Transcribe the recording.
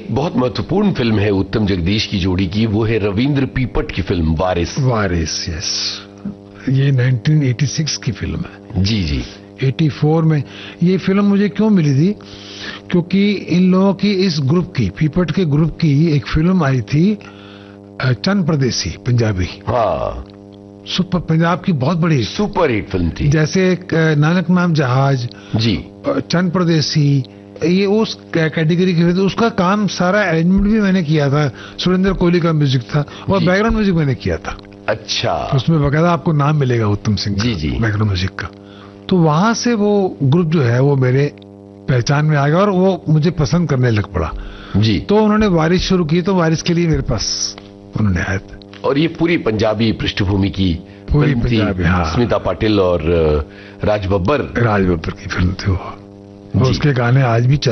एक बहुत महत्वपूर्ण फिल्म है उत्तम जगदीश की जोड़ी की, वो है रविंद्र पीपट की फिल्म वारिस। वारिस, यस, ये 1986 की फिल्म है। जी जी। 84 में ये फिल्म मुझे क्यों मिली थी, क्योंकि इन लोगों की, इस ग्रुप की, पीपट के ग्रुप की एक फिल्म आई थी चंद परदेसी, पंजाबी। हाँ, सुपर, पंजाब की बहुत बड़ी सुपर हिट फिल्म थी। जैसे नानक नाम जहाज जी, चंद परदेसी, ये उस कैटेगरी की फिल्म। उसका काम सारा अरेंजमेंट भी मैंने किया था, सुरेंद्र कोहली का म्यूजिक था और बैकग्राउंड म्यूजिक मैंने किया था। अच्छा। उसमें बकायदा आपको नाम मिलेगा उत्तम सिंह जी जी, बैकग्राउंड म्यूजिक का। तो वहां से वो ग्रुप जो है वो मेरे पहचान में आ गया और वो मुझे पसंद करने लग पड़ा जी। तो उन्होंने वारिस शुरू की, तो वारिस के लिए मेरे पास उन्होंने आया था। और ये पूरी पंजाबी पृष्ठभूमि की पूरी फिल्म थी। पंजाबी, हाँ। स्मिता पाटिल और राज बब्बर की फिल्म थी वो। उसके गाने आज भी चल